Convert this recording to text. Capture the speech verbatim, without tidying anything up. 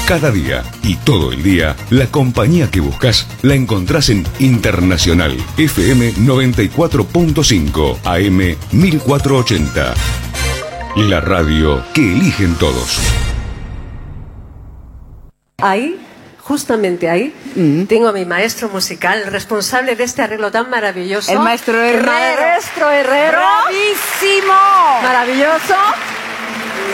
Cada día y todo el día, la compañía que buscas la encontrás en Internacional F M noventa y cuatro punto cinco, A M mil cuatrocientos ochenta. La radio que eligen todos. Ahí, justamente ahí, mm. tengo a mi maestro musical, el responsable de este arreglo tan maravilloso. El maestro Herrero. El maestro Herrero. ¡Bravísimo! Maravilloso.